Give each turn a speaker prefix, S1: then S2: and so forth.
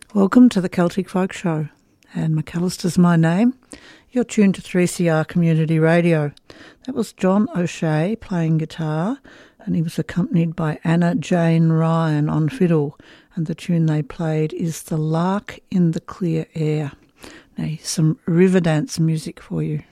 S1: Welcome to the Celtic Folk Show. Anne McAllister's my name. You're tuned to 3CR Community Radio. That was John O'Shea playing guitar, and he was accompanied by Anna Jane Ryan on fiddle, and the tune they played is The Lark in the Clear Air. Now, some river dance music for you.